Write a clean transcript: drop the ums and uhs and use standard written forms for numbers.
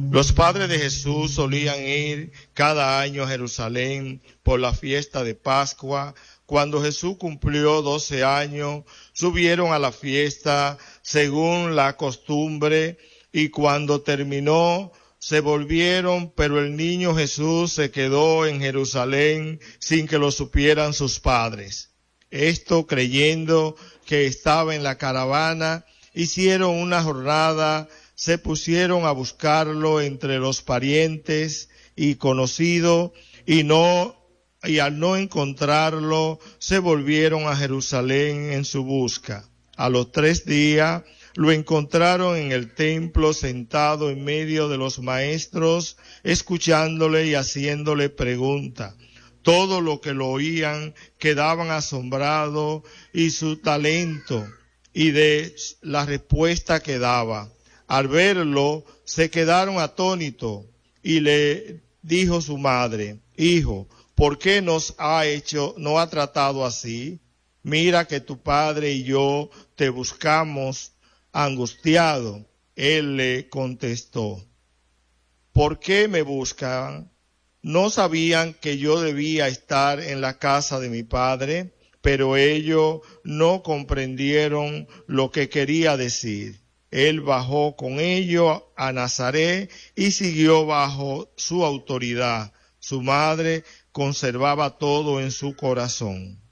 Los padres de Jesús solían ir cada año a Jerusalén por la fiesta de Pascua. Cuando Jesús cumplió 12 años, subieron a la fiesta según la costumbre, y cuando terminó, se volvieron, pero el niño Jesús se quedó en Jerusalén sin que lo supieran sus padres. Esto, creyendo que estaba en la caravana, hicieron una jornada, se pusieron a buscarlo entre los parientes y conocidos, y al no encontrarlo, se volvieron a Jerusalén en su busca. A los 3 días lo encontraron en el templo sentado en medio de los maestros, escuchándole y haciéndole preguntas. Todo lo que lo oían quedaban asombrados y su talento y de la respuesta que daba. Al verlo, se quedaron atónitos, y le dijo su madre: Hijo, ¿por qué no ha tratado así? Mira que tu padre y yo te buscamos angustiado. Él le contestó: ¿por qué me buscan? ¿No sabían que yo debía estar en la casa de mi padre? Pero ellos no comprendieron lo que quería decir. Él bajó con ellos a Nazaret y siguió bajo su autoridad. Su madre conservaba todo en su corazón.